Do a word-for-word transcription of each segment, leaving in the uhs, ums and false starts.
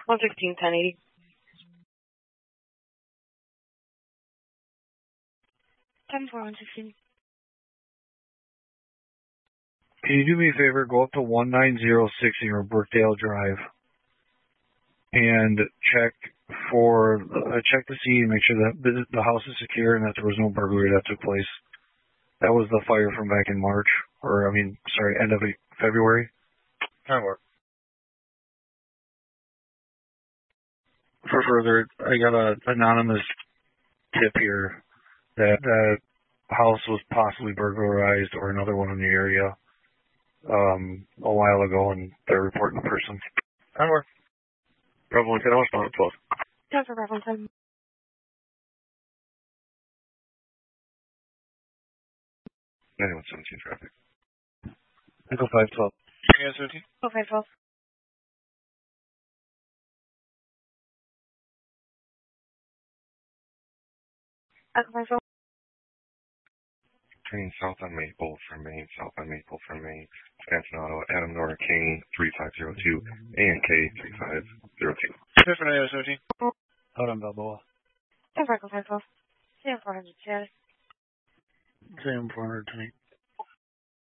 one sixteen, ten eighty. ten four, one sixteen. Can you do me a favor? Go up to one nine zero six zero Brookdale Drive and check for uh, check to see and make sure that the house is secure and that there was no burglary that took place. That was the fire from back in March, or I mean, sorry, end of February. Kind of work. For further, I got an anonymous tip here that that house was possibly burglarized or another one in the area um, a while ago, and they're reporting the person. Kind of work. Bravo one ten, I was on twelve. ten for Bravo one ten. ninety-one seventeen traffic. Echo five twelve. ninety-one seventeen. Oh, five twelve. Echo five twelve. Turning south on Maple from Maine, south on Maple from Maine. Wisconsin Auto, Adam Nora King, three five zero two, A N K, three five zero two. Fifth for ninety-one seventeen. Out on Balboa. ten for Echo five twelve. Sam four hundred, Seattle. Sam four hundred tonight.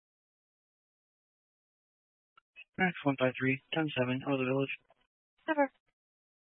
Max one five three, ten seven, out of the village. Never.